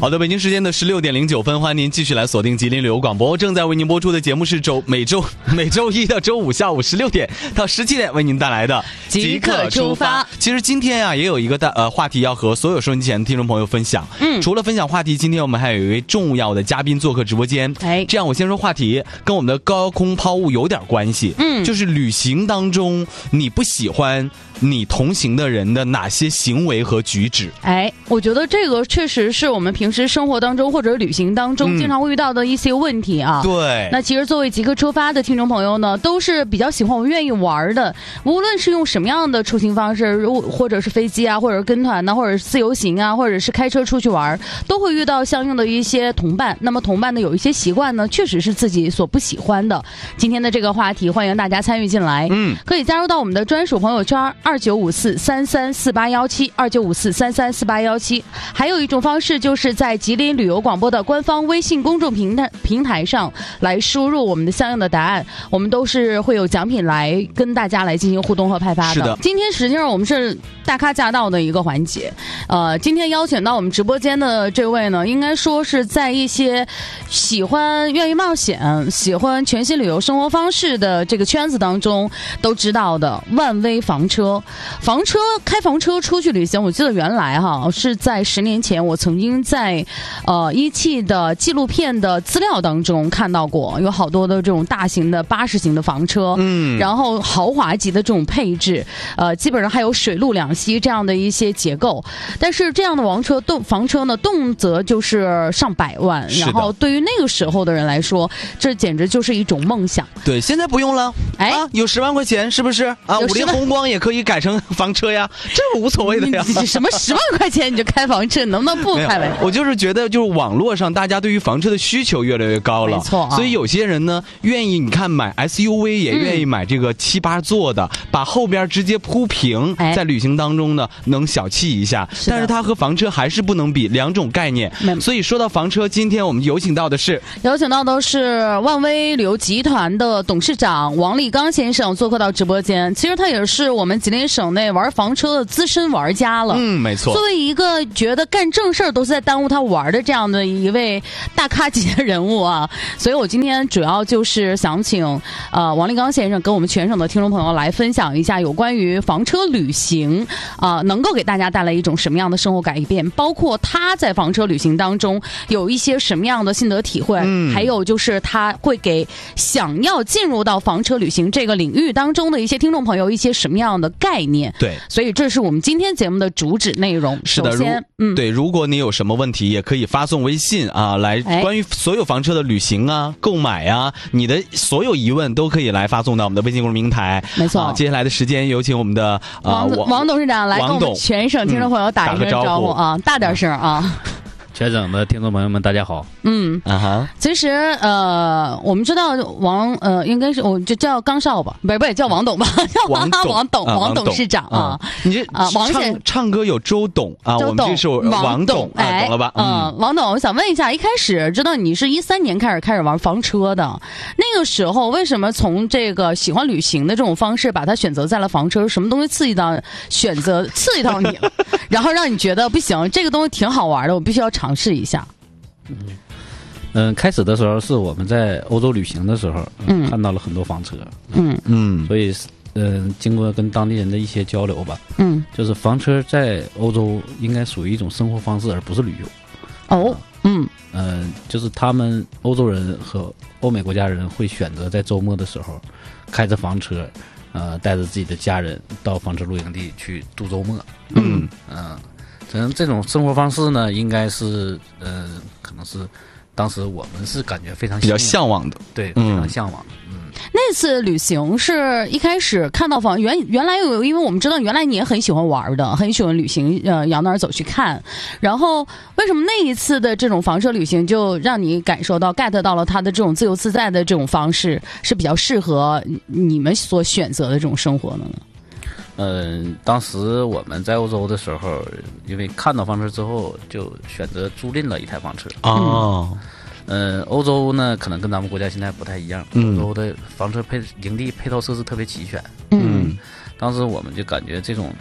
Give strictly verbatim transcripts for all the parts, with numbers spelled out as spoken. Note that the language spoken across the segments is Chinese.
好的，北京时间的十六点零九分，欢迎您继续来锁定吉林旅游广播，正在为您播出的节目是周每周每周一到周五下午十六点到十七点为您带来的即刻出发。 其实今天啊，也有一个大呃话题要和所有收音机前的听众朋友分享。嗯，除了分享话题，今天我们还有一位重要的嘉宾做客直播间。哎，这样我先说话题，跟我们的高空抛物有点关系。嗯，就是旅行当中你不喜欢你同行的人的哪些行为和举止？ 哎，我觉得这个确实是我们平时生活当中或者旅行当中经常会遇到的一些问题啊。 嗯、对。 那其实作为即刻出发的听众朋友呢，都是比较喜欢我们愿意玩的，无论是用什么样的出行方式，或者是飞机啊，或者是跟团呢，或者是自由行啊，或者是开车出去玩，都会遇到相应的一些同伴。那么同伴的有一些习惯呢，确实是自己所不喜欢的。今天的这个话题，欢迎大家参与进来。嗯，可以加入到我们的专属朋友圈二九五四三三四八幺七二九五四三三四八幺七。还有一种方式，就是在吉林旅游广播的官方微信公众平台平台上来输入我们的相应的答案，我们都是会有奖品来跟大家来进行互动和派发的。 是的， 今天实际上我们是大咖驾到的一个环节。呃，今天邀请到我们直播间的这位呢，应该说是在一些喜欢愿意冒险、喜欢全新旅游生活方式的这个圈子当中都知道的万威房车。房车开房车出去旅行，我记得原来哈是在十年前，我曾经在呃一汽的纪录片的资料当中看到过，有好多的这种大型的巴士型的房车，嗯，然后豪华级的这种配置，呃，基本上还有水陆两栖这样的一些结构。但是这样的房车动房车呢，动辄就是上百万，然后对于那个时候的人来说，这简直就是一种梦想。 对，现在不用了，哎，啊、有十万块钱是不是啊？五菱宏光也可以改成房车呀，这无所谓的呀。 什么十万块钱你就开房车，能不能不开玩笑？ 我就是觉得，就是网络上大家对于房车的需求越来越高了， 没错、啊。 所以有些人呢，愿意你看买 S U V 也愿意买这个七八座的，嗯、把后边直接铺平，哎、在旅行当中呢能小憩一下。是但是它和房车还是不能比，两种概念。所以说到房车，今天我们有请到的是有请到的是万威旅游集团的董事长王立刚先生做客到直播间。其实他也是我们吉林省内玩房车的资深玩家了。 嗯，没错。 作为一个觉得干正事儿都是在耽误他玩的这样的一位大咖级的人物啊，所以我今天主要就是想请呃王立刚先生跟我们全省的听众朋友来分享一下有关于房车旅行啊、呃，能够给大家带来一种什么样的生活改变，包括他在房车旅行当中有一些什么样的心得体会，嗯，还有就是他会给想要进入到房车旅行这个领域当中的一些听众朋友一些什么样的概念。 对， 所以这是我们今天节目的主旨内容。 是的， 首先， 嗯，对，如果你有什么问题，也可以发送微信啊，来关于所有房车的旅行啊、购买啊，你的所有疑问都可以来发送到我们的微信公众平台。 没错、 啊，接下来的时间有请我们的啊王王董事长来跟我们全省听众朋友打一声招呼啊，大点声啊。 全省的听众朋友们，大家好。 嗯啊哈，其实呃，我们知道王呃，应该是我就叫刚少吧，不是不是叫王董吧，叫王董王董王董事长啊。 你这啊，王先唱歌有周董啊，我们这是王董，哎，懂了吧？ 嗯，王董，我想问一下，一开始知道你是一三年开始开始玩房车的，那个时候为什么从这个喜欢旅行的这种方式，把它选择在了房车？什么东西刺激到选择刺激到你了？然后让你觉得不行，这个东西挺好玩的，我必须要尝试一下。 嗯嗯，开始的时候是我们在欧洲旅行的时候，嗯，看到了很多房车，嗯嗯，所以嗯、呃，经过跟当地人的一些交流吧，嗯，就是房车在欧洲应该属于一种生活方式，而不是旅游。 哦，嗯嗯、呃，就是他们欧洲人和欧美国家人会选择在周末的时候开着房车，呃，带着自己的家人到房车露营地去度周末。嗯嗯，可能这种生活方式呢，应该是呃，可能是当时我们是感觉非常比较向往的， 对，非常向往。嗯， 那次旅行是一开始看到房原原来有，因为我们知道原来你也很喜欢玩的，很喜欢旅行，呃，往哪儿走去看。然后为什么那一次的这种房车旅行就让你感受到 get 到了它的这种自由自在的这种方式，是比较适合你们所选择的这种生活的呢？ 嗯、呃，当时我们在欧洲的时候，因为看到房车之后，就选择租赁了一台房车。 哦， 嗯、呃，欧洲呢，可能跟咱们国家现在不太一样，嗯、欧洲的房车配营地配套设施特别齐全。嗯，当时我们就感觉这种，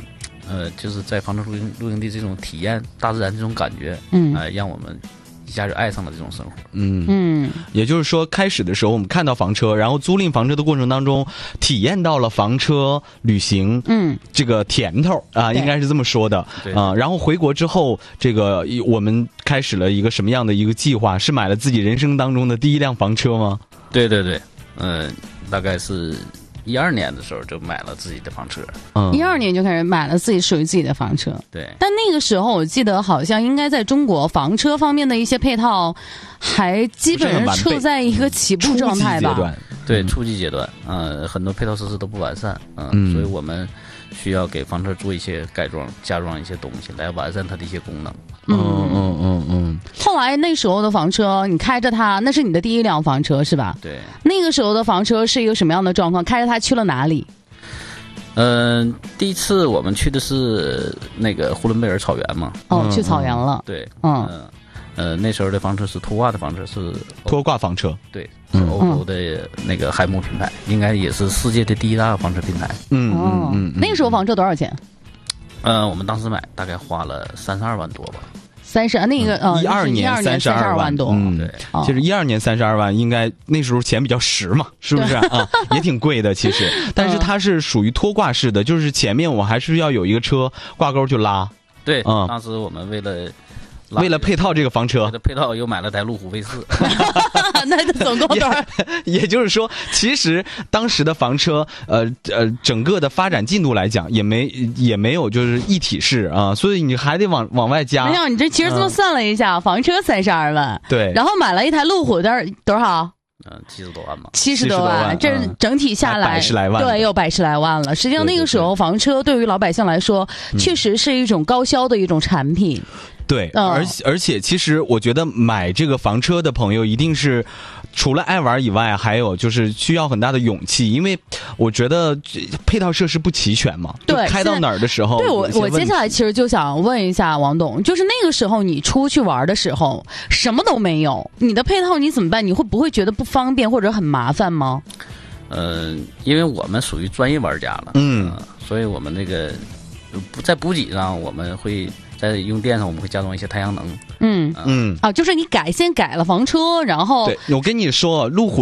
呃，就是在房车露营露营地这种体验大自然这种感觉， 嗯， 呃，让我们一下就爱上了这种生活。 嗯嗯，也就是说，开始的时候我们看到房车，然后租赁房车的过程当中，体验到了房车旅行，嗯，这个甜头啊，应该是这么说的啊。然后回国之后，这个我们开始了一个什么样的一个计划？是买了自己人生当中的第一辆房车吗？ 对对对，嗯、呃，大概是。一二年的时候就买了自己的房车， 嗯，一二年就开始买了自己属于自己的房车， 对。 但那个时候我记得好像应该在中国房车方面的一些配套还基本上处在一个起步状态吧， 嗯、 对，初级阶段，呃，很多配套设施都不完善，呃、嗯，所以我们需要给房车做一些改装、加装一些东西来完善它的一些功能。 嗯嗯嗯嗯。 后来那时候的房车，你开着它，那是你的第一辆房车是吧？ 对。 那个时候的房车是一个什么样的状况？开着它去了哪里？ 嗯、呃，第一次我们去的是那个呼伦贝尔草原嘛。 哦，去草原了。 对，嗯。呃呃，那时候的房车是拖挂的房车，是拖挂房车， 对，是欧洲的那个海姆品牌，应该也是世界的第一大房车品牌。 嗯嗯嗯。那个时候房车多少钱？ 呃，我们当时买大概花了三十二万多吧。 三十那个呃， 一二年三十二万多， 嗯，对。其实一二年三十二万，应该那时候钱比较实嘛，是不是啊？也挺贵的，其实。但是它是属于拖挂式的，就是前面我还是要有一个车挂钩去拉。 对，嗯，当时我们为了。 为了配套这个房车， 为了配套又买了台路虎 V 四， 那总共多少？ 也就是说，其实当时的房车，呃呃，整个的发展进度来讲，也没也没有就是一体式啊，所以你还得往往外加。 没有，你这其实这么算了一下，嗯、房车三十二万， 对， 然后买了一台路虎的多少？ 嗯，七十多万吧， 七十多万，这整体下来百十来万， 对，有百十来万了。实际上那个时候，房车对于老百姓来说，确实是一种高销的一种产品。 对，而而且其实我觉得买这个房车的朋友一定是除了爱玩以外，还有就是需要很大的勇气，因为我觉得配套设施不齐全嘛。 对， 开到哪儿的时候， 对我我接下来其实就想问一下王董，就是那个时候你出去玩的时候，什么都没有，你的配套你怎么办？你会不会觉得不方便或者很麻烦吗？ 呃，因为我们属于专业玩家了，嗯、呃，所以我们那个不在补给上我们会。在用电上，我们会加装一些太阳能。 嗯嗯啊，就是你改先改了房车，然后对，我跟你说，路虎